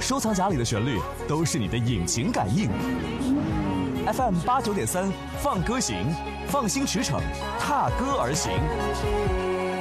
收藏夹里的旋律都是你的引擎感应。FM89.3，放歌行，放心驰骋，踏歌而行。